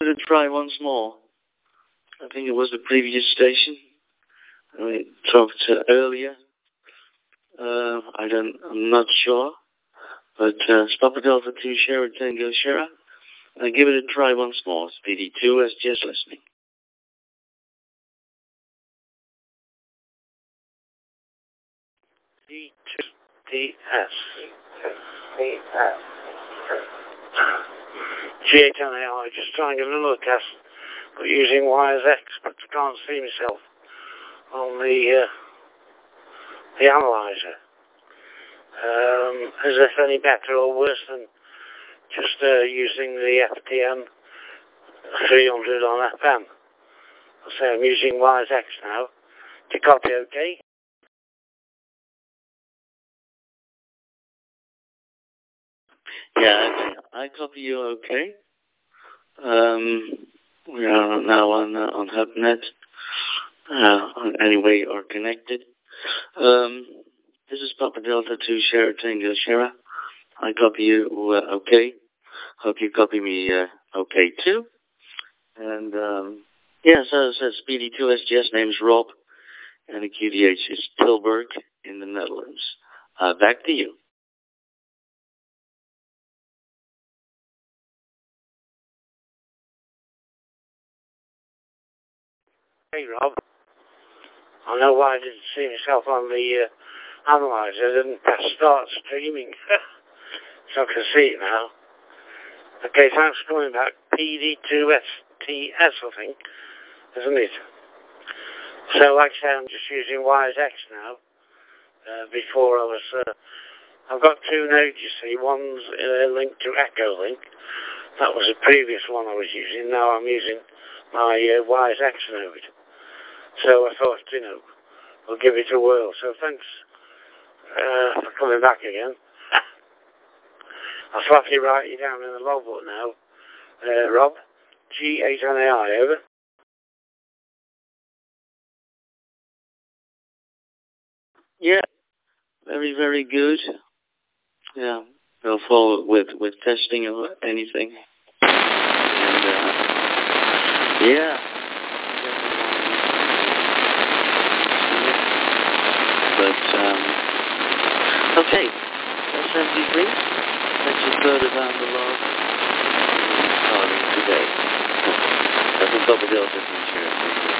To try once more. I think it was the previous station we talked earlier. I'm not sure, but it's Papa Delta 2 Sierra Tango Sierra. Give it a try once more. It's PD2 as just listening. D2DS. G8NAI, just trying to get another test, but using wires X, but I can't see myself on the analyzer. Is this any better or worse than just using the FTM 300 on FM? I'll say I'm using wires X now. Do you copy okay? Yeah, I copy you okay. We are now on HubNet. Anyway, are connected. This is Papa Delta 2 Sierra Tango Sierra. I copy you okay. Hope you copy me okay too. And yeah, so it says Speedy 2 SGS, name is Rob, and the QDH is Tilburg in the Netherlands. Back to you. Hey Rob, I know why I didn't see myself on the analyzer. I didn't press start streaming, so I can see it now. Okay, thanks for coming back. PD2STS, I think, isn't it? So, like I say, I'm just using wires X now. Before I was, I've got two nodes, you see. One's linked to Echolink. That was the previous one I was using. Now I'm using my wires X node. So I thought, I'll give it a whirl. So thanks for coming back again. I'll slap you right down in the logbook now. Rob, G8NAI, over. Yeah, very, very good. Yeah, we'll follow with testing or anything. And, yeah. But, okay, SMP3, let's just further down the log. Starting today. That's a Papa Delta 2 Sierra.